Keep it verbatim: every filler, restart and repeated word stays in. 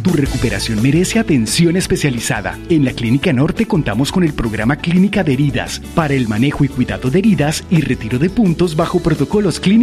Tu recuperación merece atención especializada. En la Clínica Norte contamos con el programa Clínica de Heridas para el manejo y cuidado de heridas y retiro de puntos bajo protocolos clínicos